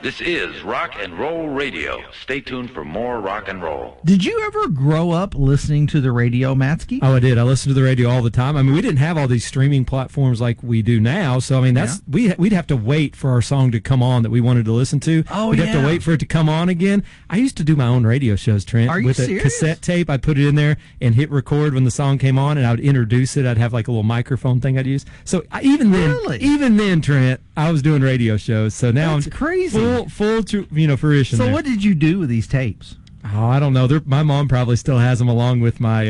This is Rock and Roll Radio. Stay tuned for more rock and roll. Did you ever grow up listening to the radio, Matsky? Oh, I did. I listened to the radio all the time. I mean, we didn't have all these streaming platforms like we do now. So, I mean, we'd have to wait for our song to come on that we wanted to listen to. Oh, we'd have to wait for it to come on again. I used to do my own radio shows, Trent. Are you with serious? a cassette tape. I'd put it in there and hit record when the song came on, and I would introduce it. I'd have like a little microphone thing I'd use. So even then, Trent, I was doing radio shows. So now That's crazy. Full fruition. So there. what did you do with these tapes? Oh, I don't know. My mom probably still has them along with my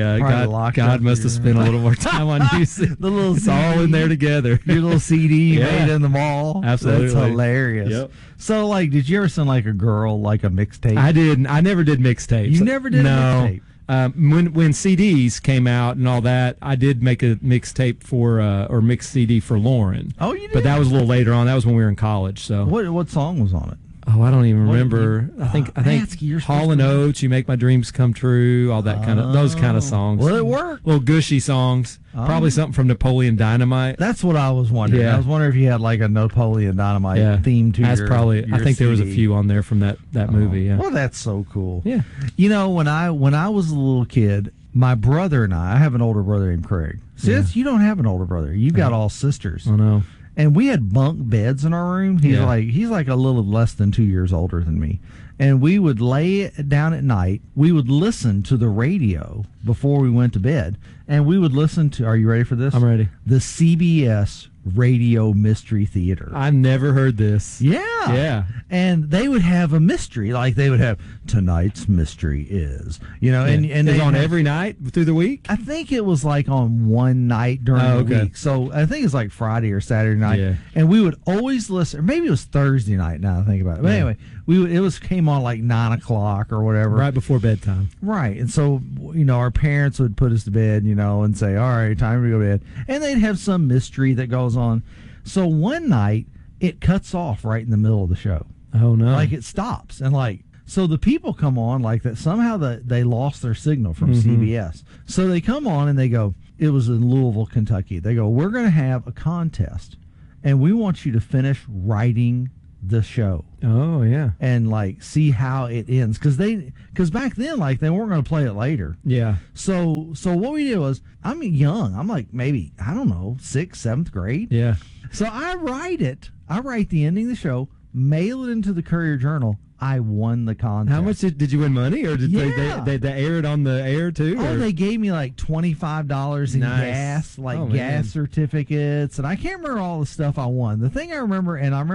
God must have spent a little more time on music. The little it's CD, all in there together. Your little CD you made in the mall. Absolutely. That's hilarious. Yep. So, like, did you ever send, like, a girl, like, a mixtape? I didn't. I never did mixtapes. You never did a mixtape? When CDs came out and all that, I did make a mixtape or mixed CD for Lauren. Oh, you did? But that was a little later on. That was when we were in college. So what song was on it? Oh, I don't even remember. I think Matsky, Hall and Oates, You Make My Dreams Come True, all that those kind of songs. Well, it worked. Little gushy songs. Probably something from Napoleon Dynamite. That's what I was wondering. Yeah. I was wondering if you had like a Napoleon Dynamite theme to your I think there was a CD. few on there from that movie. Yeah. Well, that's so cool. Yeah. You know, when I was a little kid, my brother and I have an older brother named Craig. Sis, you don't have an older brher. You've got all sisters. I know. And we had bunk beds in our room. He's like a little less than 2 years older than me. And we would lay down at night. We would listen to the radio before we went to bed. And we would listen to, are you ready for this? I'm ready. The CBS Radio Mystery Theater. I've never heard this. Yeah. Yeah. And they would have a mystery. Like they would have, tonight's mystery is, and it's on every night through the week? I think it was like on one night during the week. So I think it's like Friday or Saturday night. Yeah. And we would always listen, or maybe it was Thursday night now I think about it. But anyway, it came on like 9 o'clock or whatever. Right before bedtime. Right. And so, our parents would put us to bed, and say, all right, time to go to bed. And they'd have some mystery that goes on. So one night, it cuts off right in the middle of the show. Oh, no. Like it stops. And so the people come on like that. Somehow they lost their signal from CBS. So they come on and they go, it was in Louisville, Kentucky. They go, we're going to have a contest. And we want you to finish writing the show. Oh, yeah. And see how it ends. Because back then, they weren't going to play it later. Yeah. So what we did was, I'm young. I'm maybe, I don't know, 6th, 7th grade. Yeah. So I write the ending of the show, mail it into the Courier-Journal. I won the contest. How much did you win money, or did they air it on the air too? Oh, they gave me $25 in gas, gas certificates, and I can't remember all the stuff I won. The thing I remember,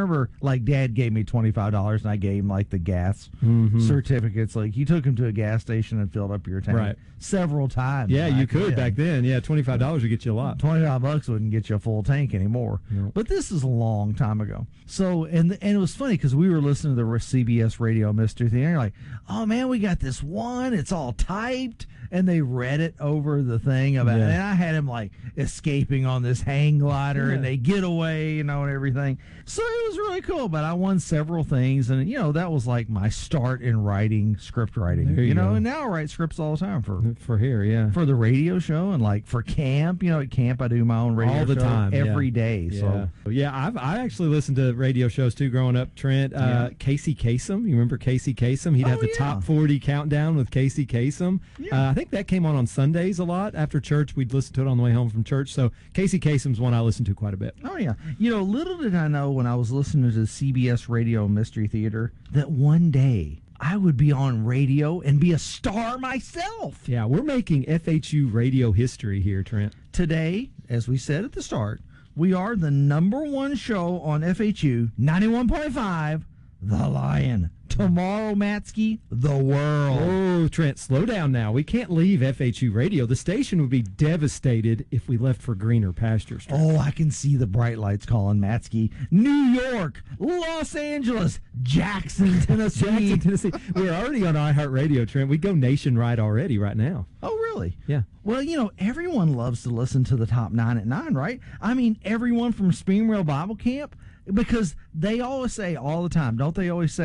Dad gave me $25, and I gave him the gas certificates. He took him to a gas station and filled up your tank several times. Yeah, you could back then. Yeah, $25 would get you a lot. $25 wouldn't get you a full tank anymore. Nope. But this is a long time ago. So, and it was funny because we were listening to the CBS Radio Mystery Theater. You're like, oh man, we got this one. It's all typed, and they read it over the thing about. And I had him escaping on this hang glider, and they get away, and everything. So it was really cool. But I won several things, and that was my start in writing script writing. There you go. And now I write scripts all the time for here, yeah, for the radio show and for camp. At camp I do my own radio all the show time every day. So I actually listened to radio shows too growing up, Trent. Casey Kasem, you remember Casey Kasem? He'd have the top 40 countdown with Casey Kasem. I think that came on Sundays a lot. After church, we'd listen to it on the way home from church. So Casey Kasem's one I listened to quite a bit. Oh, yeah. Little did I know when I was listening to the CBS Radio Mystery Theater that one day I would be on radio and be a star myself. Yeah, we're making FHU radio history here, Trent. Today, as we said at the start, we are the #1 show on FHU 91.5, The Lion. Tomorrow, Matsky, The World. Oh, Trent, slow down now. We can't leave FHU Radio. The station would be devastated if we left for greener pastures. Trent. Oh, I can see the bright lights calling Matsky. New York, Los Angeles, Jackson, Tennessee. We're already on iHeartRadio, Trent. We go nationwide already right now. Oh, really? Yeah. Well, everyone loves to listen to the Top 9 at 9, right? I mean, everyone from Spring Rail Bible Camp, because they always say all the time, don't they always say,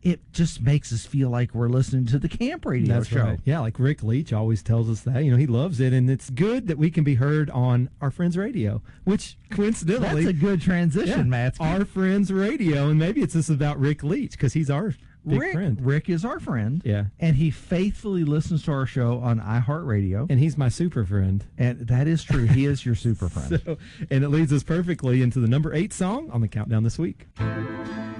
it just makes us feel like we're listening to the camp radio That's show. Right. Yeah, like Rick Leach always tells us that. He loves it, and it's good that we can be heard on Our Friends Radio, which coincidentally... That's a good transition, Matt. Our Friends Radio, and maybe it's just about Rick Leach, because he's our big friend. Rick is our friend. Yeah. And he faithfully listens to our show on iHeartRadio. And he's my super friend. And that is true. He is your super friend. And it leads us perfectly into the number 8 song on the countdown this week.